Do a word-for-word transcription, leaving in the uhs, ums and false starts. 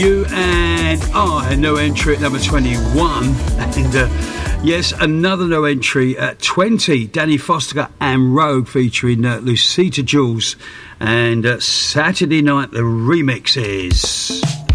You and I, no entry at number twenty-one. And uh, yes, another no entry at twenty. Danny Foster and Rogue featuring uh, Lucita Jules. And uh, Saturday Night, the remix is...